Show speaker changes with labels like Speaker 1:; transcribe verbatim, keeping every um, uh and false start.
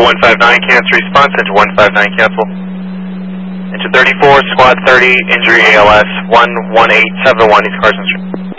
Speaker 1: Engine one five nine, cancel response, Engine one five nine, cancel. Engine thirty-four, squad thirty, injury A L S one one eight seven one, East Carson Street.